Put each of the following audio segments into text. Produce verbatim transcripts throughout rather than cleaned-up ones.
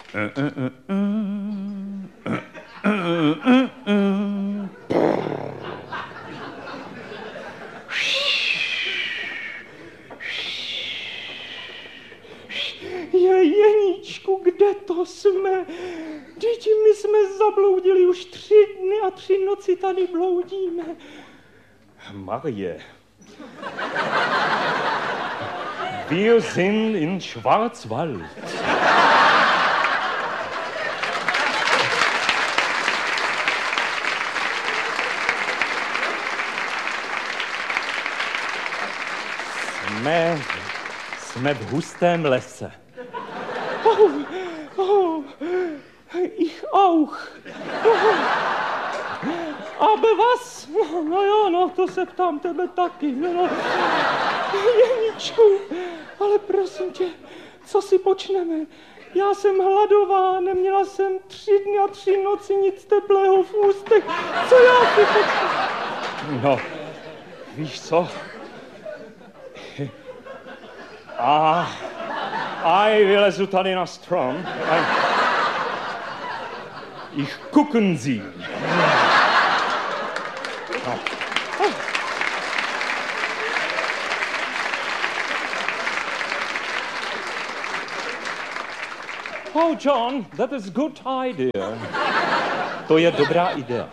Je, Jeníčku, kde to jsme? Vždyť my jsme zabloudili už tři dny a tři noci tady bloudíme. Marie. Wir sind in Schwarzwald. Jsme, jsme v hustém lese. Oh, oh, ich auch. Oh. Aber was? No, no jo, no, to se ptám tebe taky. No. Jeníčku, ale prosím tě, co si počneme? Já jsem hladová, neměla jsem tři dny a tři noci nic teplého v ústech. Co já si počnu? No, víš co? A, a vylezu tady na strom. A, ich gucken Sie. No. Oh, John, that is good idea. To je dobrá idea.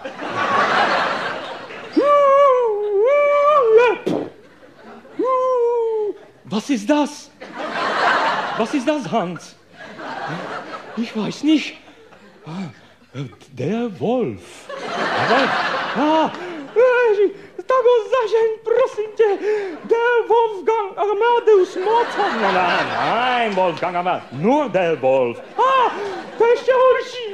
Was ist das? Was ist das, Hans? Ich weiß nicht. Der Wolf. Der Wolf. Ah, tak ho zažeň, prosím tě. Der Wolfgang Amadeus Mozart. Nein, nein, nein, Wolfgang Amadeus. Nur der Wolf. Ah, to je ještě horší.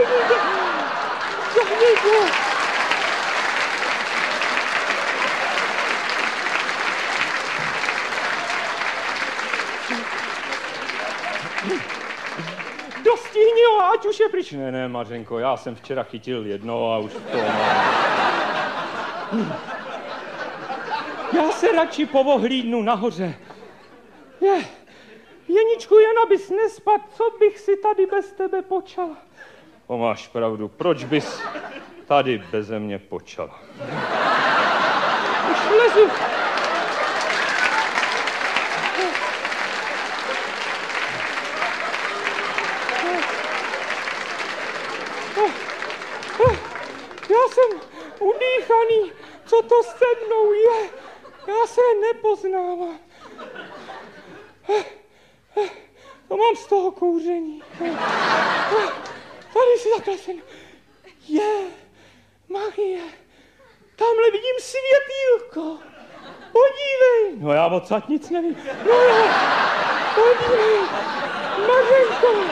Dostihni ho, ať už je pryč. Ne, ne, Mařenko, já jsem včera chytil jedno a už to mám. Já se radši povohlídnu nahoře. Je, Jeníčku, jen abys nespad, co bych si tady bez tebe počal? O, máš pravdu, proč bys tady beze mě počal? Už lezu. Já jsem udýchaný, co to se mnou je? Já se nepoznávám. To mám z toho kouření. Tady si takhle jsem. Je, Marie, tamhle vidím světýlko. Podívej. No já odsaď nic nevím. No jo, podívej, Mařenko.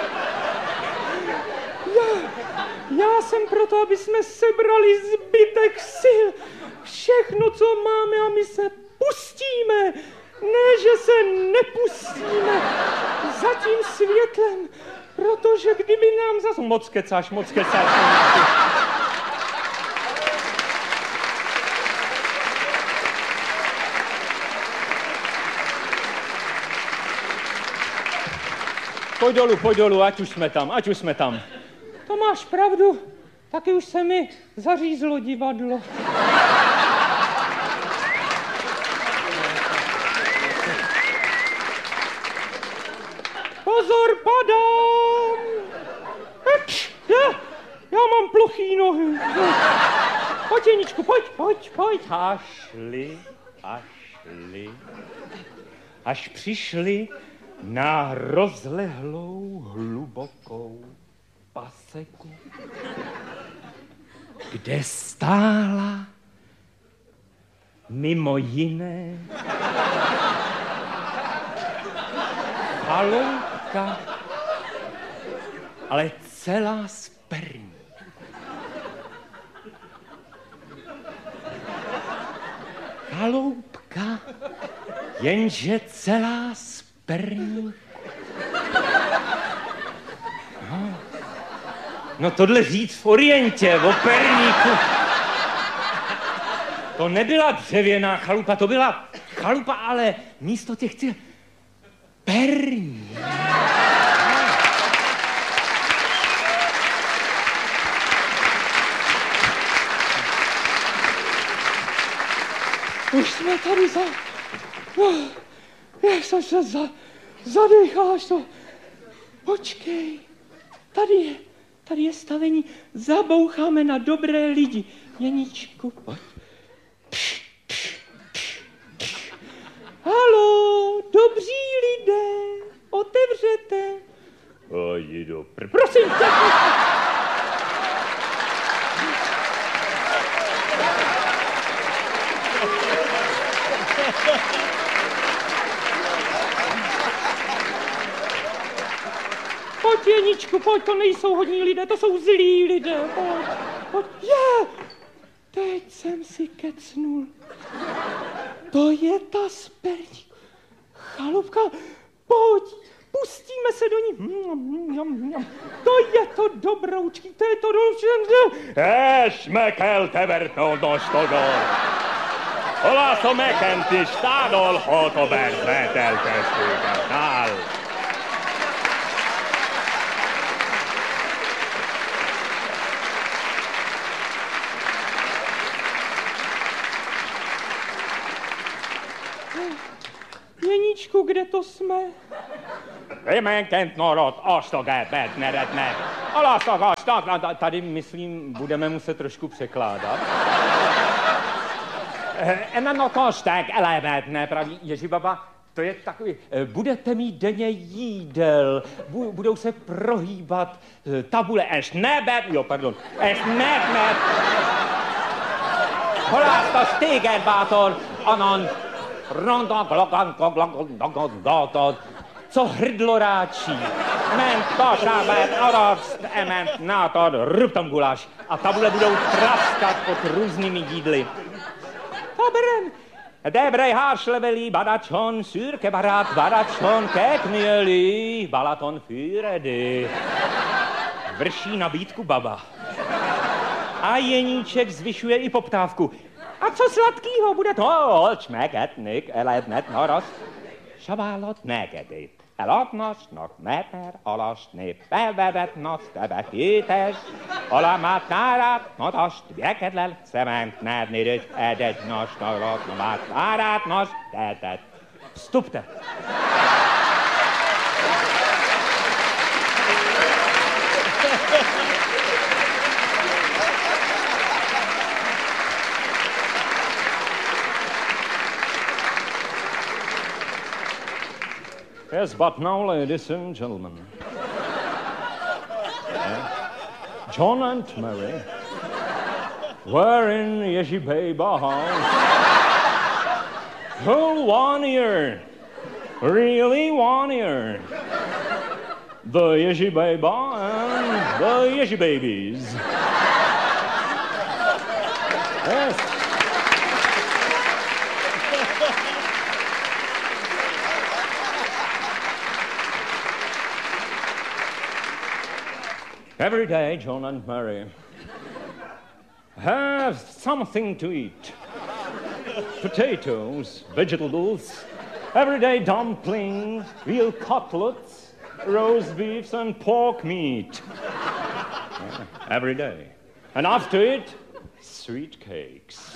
Já, já jsem proto, aby jsme sebrali zbytek sil. Všechno, co máme, a my se pustíme. Ne, že se nepustíme za tím světlem, protože kdyby nám zas... Moc kecáš, moc kecáš. Pojď dolů, pojď dolů, ať už jsme tam, ať už jsme tam. To máš pravdu, taky už se mi zařízlo divadlo. Pozor, padám! Eč, já, já mám plochý nohy. Pojď, Jeníčku, pojď, pojď, pojď. A šli, a šli, až přišli na rozlehlou, hlubokou paseku, kde stála mimo jiné chaloupka, ale celá z perní. Chaloupka, jenže celá z perní. No, no tohle říct v Orientě, o perníku. To nebyla dřevěná chalupa, to byla chalupa, ale místo těch těch perní. je tady za... No, jak jsem se za... zadecháš to. Počkej, tady je, tady je stavení. Zaboucháme na dobré lidi. Jeničku, pojď. Haló, dobří lidé, otevřete. A jdi do pr... Prosím tě. Pojď, Jeničku, pojď, to nejsou hodní lidé, to jsou zlí lidé, pojď, pojď, je, teď jsem si kecnul, to je ta sperní chalupka, pojď, pustíme se do ní, to je to dobroučký, to je to dobroučký, És meg tevert noldostodol. Ola så meken till stadol hotober veteltestőketál. Jeničku, kde to jsme? Vymenkent norot, ostogebet, neredne. Olastok, tady, myslím, budeme muset trošku překládat. Enano kostek, elevedne, praví Ježibaba. To je takový, budete mít denně jídel, budou se prohýbat tabule, eš nebet, jo, pardon, eš nebet. Holászta stéged bátor, anon, ronda, glogan, glogan, glogan, glogan, co hrdlo ráčí. Ment košábet, arost, ement, nátor, rub tam guláš. A tabule budou traskat pod různými jídly. Taberem. Debrej hárslevelí, badačon, szürke barát, badačon, keknjöli, Balaton füredy. Vrší nabídku baba. A Jeníček zvyšuje i poptávku. A co sladkýho bude to? Olcs megetnik, elednet narast, savállat negedét. Eladnasnak meter alastni, belvedet nas tebetítes, alamát nárát, nadast, vjekedlel, cement nádnérőt, edet nas, narat, namát, nárát, nas, tetet. Vstupte. Yes, but now, ladies and gentlemen, uh, John and Mary were in Yeshibeba house whole one year, really one year. The Yeshibeba and the Yeshibabies. Yes. Every day, John and Mary have something to eat. Potatoes, vegetables, everyday dumplings, veal cutlets, roast beefs, and pork meat. Yeah, every day. And after it, sweet cakes.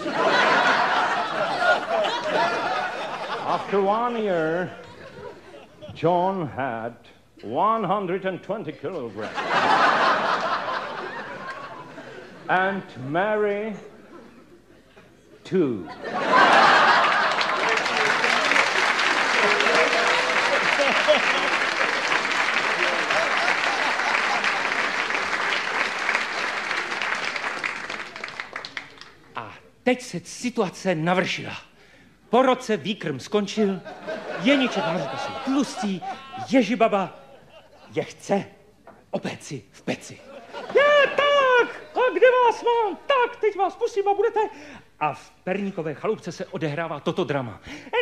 After one year, John had one hundred twenty kilograms. And Mary, two. A teď se situace navršila. Po roce výkrm skončil, Jeníček naříkal si tlustý, Ježibaba je chce o péci v peci. Je, tak! A kde vás mám? Tak, teď vás pustím a budete... A v perníkové chalupce se odehrává toto drama.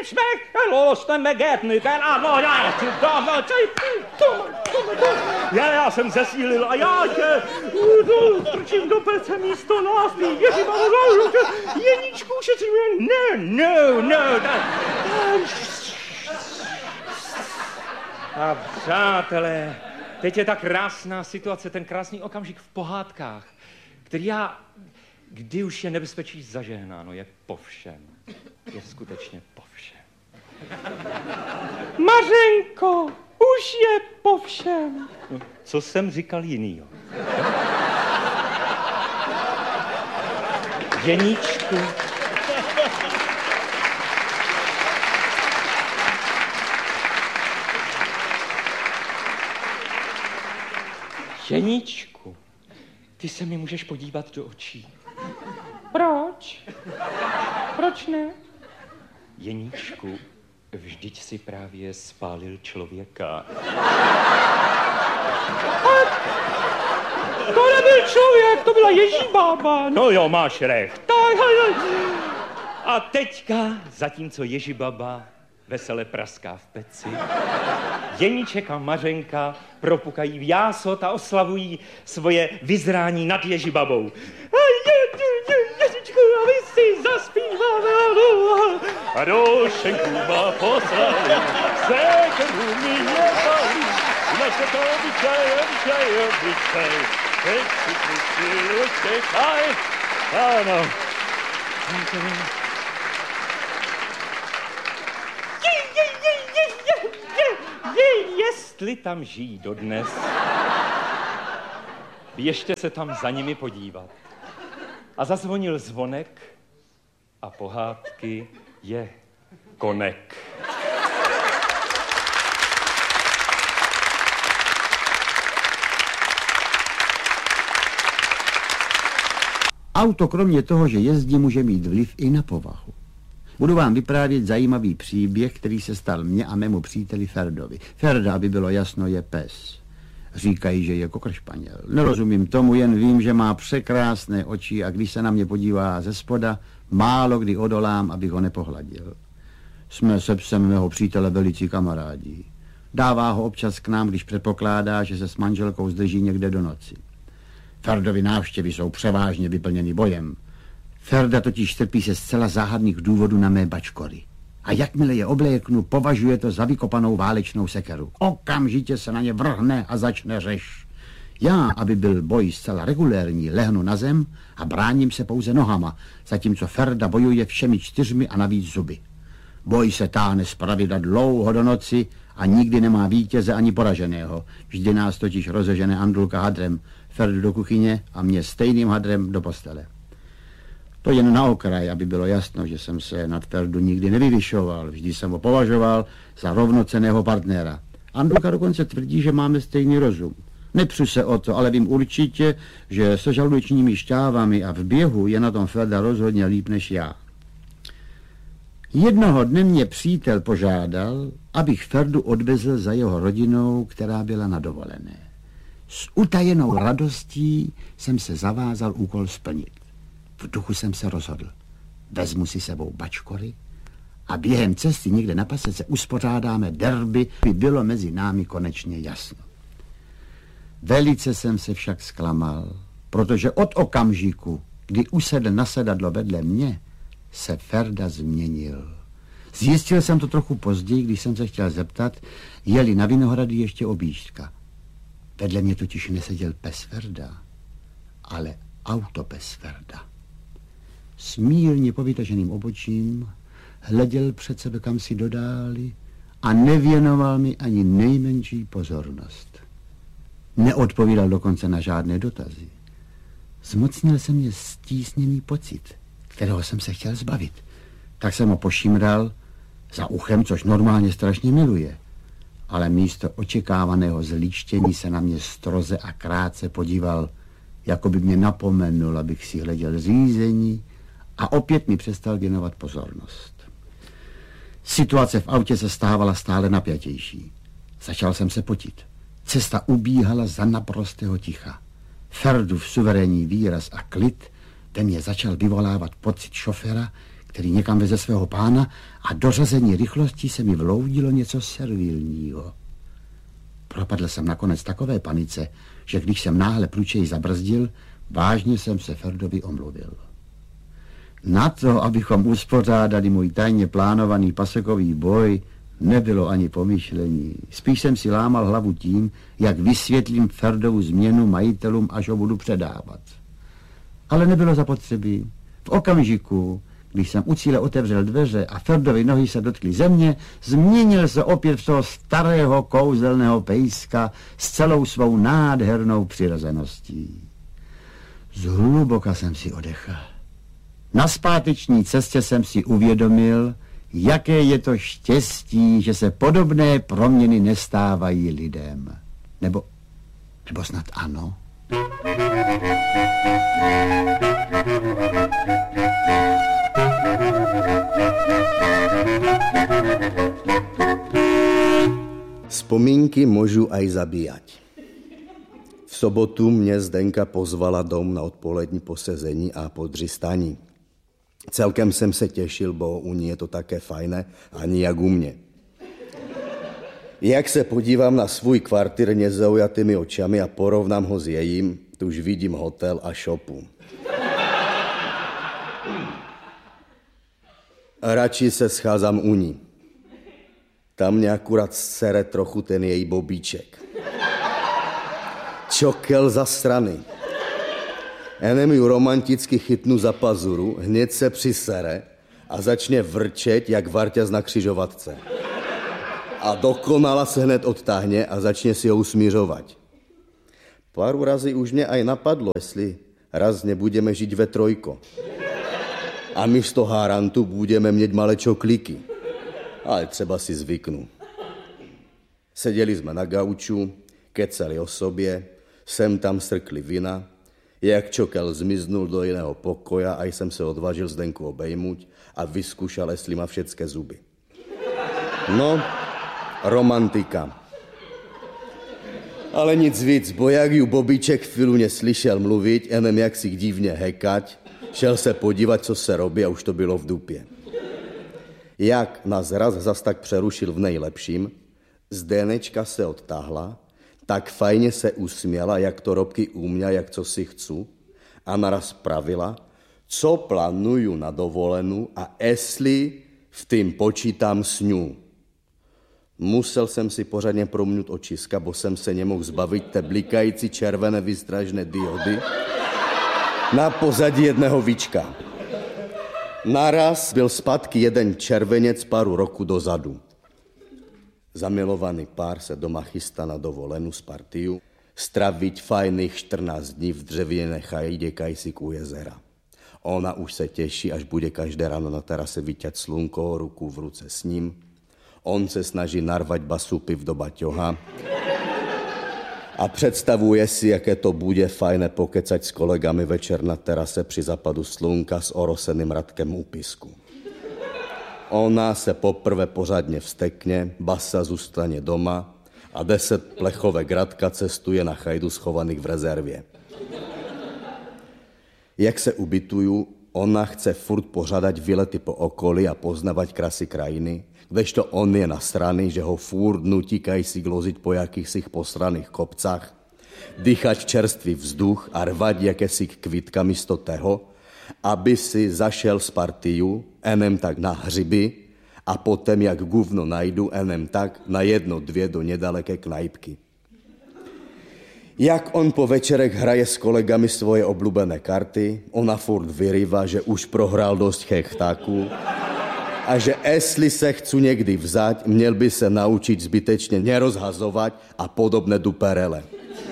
Já, já jsem zesílil a já tě strčím do pece místo nás, ty Ježibaba, Jeníčku šetříme. No, no, no. A přátelé, teď je ta krásná situace, ten krásný okamžik v pohádkách, který já, kdy už je nebezpečí zažehnáno, je po všem. je skutečně po všem. Mařenko, už je po všem. No, co jsem říkal jinýho? Jeníčku. Jeníčku, ty se mi můžeš podívat do očí. Proč? Proč ne? Jeníčku, vždyť si právě spálil člověka. A to nebyl člověk, to byla Ježibába. No jo, máš recht. Tak, a teďka, zatímco Ježibaba vesele praská v peci, Jeníček a Mařenka propukají v jásot a oslavují svoje vyzrání nad Ježibabou. Ježičku, a vy si zaspíváme. A do šenku má poslali, se krvu mi nebali, naše to obyčaj, obyčaj, obyčaj, teď si kluci utěkaj. Ano. Jestli tam žijí dodnes, běžte se tam za nimi podívat. A zazvonil zvonek a pohádky je konek. Auto kromě toho, že jezdí, může mít vliv i na povahu. Budu vám vyprávět zajímavý příběh, který se stal mně a mému příteli Ferdovi. Ferda, aby bylo jasno, je pes. Říkají, že je kokršpaněl. Nerozumím tomu, jen vím, že má překrásné oči a když se na mě podívá ze spoda, málo kdy odolám, abych ho nepohladil. Jsme se psem mého přítele velicí kamarádi. Dává ho občas k nám, když předpokládá, že se s manželkou zdrží někde do noci. Ferdovy návštěvy jsou převážně vyplněny bojem. Ferda totiž trpí se zcela záhadných důvodů na mé bačkory. A jakmile je obléknu, považuje to za vykopanou válečnou sekeru. Okamžitě se na ně vrhne a začne řeš. Já, aby byl boj zcela regulérní, lehnu na zem a bráním se pouze nohama, zatímco Ferda bojuje všemi čtyřmi a navíc zuby. Boj se táhne zpravidla dlouho do noci a nikdy nemá vítěze ani poraženého. Vždy nás totiž rozežene Andulka hadrem, Ferdu do kuchyně a mě stejným hadrem do postele. To jen na okraj, aby bylo jasno, že jsem se nad Ferdu nikdy nevyvyšoval. Vždy jsem ho považoval za rovnocenného partnera. Andulka dokonce tvrdí, že máme stejný rozum. Nepřu se o to, ale vím určitě, že se žaludečními šťávami a v běhu je na tom Ferda rozhodně líp než já. Jednoho dne mě přítel požádal, abych Ferdu odvezl za jeho rodinou, která byla na dovolené. S utajenou radostí jsem se zavázal úkol splnit. V duchu jsem se rozhodl. Vezmu si sebou bačkory a během cesty někde na pasece uspořádáme derby, by bylo mezi námi konečně jasno. Velice jsem se však zklamal, protože od okamžiku, kdy usedl na sedadlo vedle mě, se Ferda změnil. Zjistil jsem to trochu později, když jsem se chtěl zeptat, je-li na Vinohrady ještě objížďka. Vedle mě totiž neseděl pes Ferda, ale autopes Ferda. Smírně povytaženým obočím hleděl před sebe kam si do dály a nevěnoval mi ani nejmenší pozornost. Neodpovídal dokonce na žádné dotazy. Zmocnil se mě stísněný pocit, kterého jsem se chtěl zbavit. Tak jsem ho pošimral za uchem, což normálně strašně miluje. Ale místo očekávaného zlíštění se na mě stroze a krátce podíval, jako by mě napomenul, abych si hleděl řízení, a opět mi přestal věnovat pozornost. Situace v autě se stávala stále napjatější. Začal jsem se potit. Cesta ubíhala za naprostého ticha. Ferdův suverénní výraz a klid ve mně začal vyvolávat pocit šoféra, který někam veze svého pána, a do řazení rychlosti se mi vloudilo něco servilního. Propadl jsem nakonec takové panice, že když jsem náhle průčej zabrzdil, vážně jsem se Ferdovi omluvil. Na to, abychom uspořádali můj tajně plánovaný pasekový boj, nebylo ani pomyšlení. Spíš jsem si lámal hlavu tím, jak vysvětlím Ferdovu změnu majitelům, až ho budu předávat. Ale nebylo zapotřebí. V okamžiku, Když jsem u cíle otevřel dveře a Ferdovy nohy se dotkly země, změnil se opět v toho starého kouzelného pejska s celou svou nádhernou přirozeností. Zhluboka jsem si odechl. Na zpáteční cestě jsem si uvědomil, jaké je to štěstí, že se podobné proměny nestávají lidem. Nebo, nebo snad ano? Vzpomínky můžu aj zabíjať. V sobotu mě Zdenka pozvala dom na odpolední posezení a podřistání. Celkem jsem se těšil, bo u ní je to také fajné, ani jak u mě. Jak se podívám na svůj kvartír nezaujatými očami a porovnám ho s jejím, tu už vidím hotel a šopu. A radši se scházám u ní. Tam mě akurát sere trochu ten její bobíček. Čokel zasraný. Enem ju romanticky chytnu za pazuru, hned se přisere a začne vrčet jak varťaz na křižovatce. A dokonala se hned odtáhne a začne si ho usmířovat. Pár razy už mě aj napadlo, jestli raz nebudeme žiť ve trojko. A místo hárantu budeme mít malé čoklíky. Ale třeba si zvyknu. Seděli jsme na gauču, kecali o sobě, sem tam strkli vina. Jak čokel zmiznul do jiného pokoja a jsem se odvážil Zdenku obejmuť a vyskúšal, jestli má všetké zuby. No, romantika. Ale nic víc, bo jak ju Bobíček chvíľu neslyšel mluvit, jenom jak si divně hekať, šel se podívat, co se robí a už to bylo v dupě. Jak nás raz zas tak přerušil v nejlepším, Zdenečka se odtáhla, tak fajně se usměla, jak to robky u mě, jak co si chcu, a naraz pravila, co plánuju na dovolenou a jestli v tým počítám s ňu. Musel jsem si pořádně promnout očiska, bo jsem se nemohl zbavit té blikající červené výstražné diody na pozadí jedného víčka. Naraz byl zpátky jeden červenec paru roku dozadu. Zamilovaný pár se doma chystá na dovolenou z partiu, straviť fajných čtrnáct dní v dřevěné chajdě kajsík u jezera. Ona už se těší, až bude každé ráno na terase vyťať slunko, ruku v ruce s ním. On se snaží narvať basupy do baťoha a představuje si, jaké to bude fajné pokecať s kolegami večer na terase při zapadu slunka s oroseným radkem úpisku. Ona se poprvé pořádně vstekne, basa zůstane doma a deset plechové gratka cestuje na chajdu schovaných v rezervě. Jak se ubytujú, ona chce furt pořádať výlety po okolí a poznávať krasy krajiny, kdežto on je nasraný, že ho furt nutí si gloziť po jakýchsi posraných kopcach, dýchať čerstvý vzduch a rvať jakési kvítka místo toho, aby si zašel z partiu, enem tak na hřiby a potom, jak guvno najdu, enem tak na jedno, dvě do nedaleké knajpky. Jak on po večerech hraje s kolegami svoje oblúbené karty, ona furt vyrýva, že už prohrál dosť chechtáků a že jestli se chcu někdy vzať, měl by se naučiť zbytečně nerozhazovat a podobné duperele.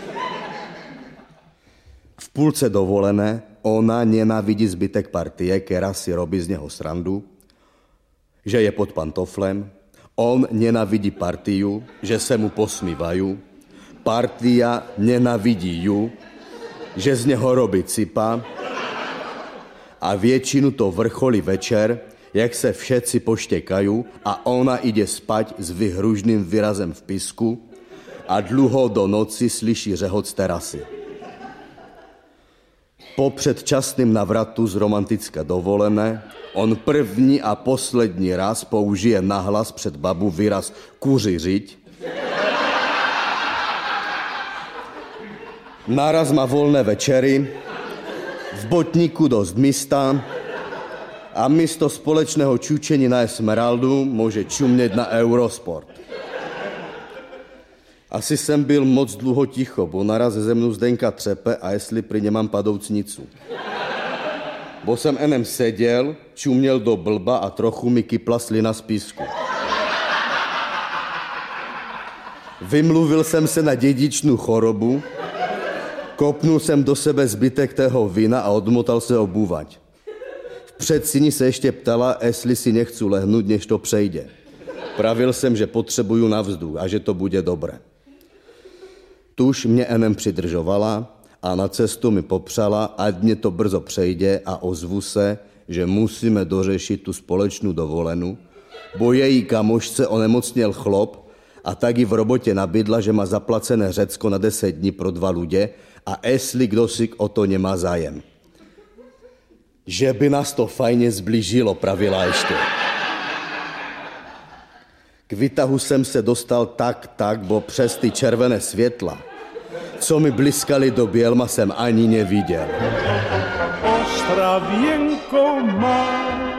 V půlce dovolené ona nenávidí zbytek partie, která si robí z něho srandu, že je pod pantoflem, on nenávidí partiu, že se mu posmívajú, partia nenávidí ju, že z něho robí cipa a většinu to vrcholí večer, jak se všetci poštěkajú a ona ide spať s vyhružným výrazem v pisku a dlouho do noci slyší řehot z terasy. Po předčasným navratu z romantické dovolené on první a poslední raz použije nahlas před babu výraz kuřiřiť. Naraz má volné večery, v botníku dost místa a místo společného čučení na Esmeraldu může čumět na Eurosport. Asi jsem byl moc dlouho ticho, bo naraz ze mnou Zdenka třepe a jestli pri nemám padoucnicu. bo jsem enem seděl, čuměl do blba a trochu mi kypla slina z písku. Vymluvil jsem se na dědičnou chorobu, kopnul jsem do sebe zbytek tého vína a odmotal se obúvať. V předsíni se ještě ptala, jestli si nechci lehnout, než to přejde. Pravil jsem, že potřebuju na vzduch a že to bude dobré. Tuž mě enem přidržovala a na cestu mi popřala, ať mě to brzo přejde a ozvu se, že musíme dořešit tu společnou dovolenou, bo její kamošce onemocněl chlop a tak ji v robotě nabídla, že má zaplacené Řecko na deset dní pro dva lidé a jestli kdo si o to nemá zájem. Že by nás to fajně zblížilo, pravila ještě. K výtahu jsem se dostal tak, tak, bo přes ty červené světla, co mi bliskali do bělma, jsem ani neviděl. Ostravěnko má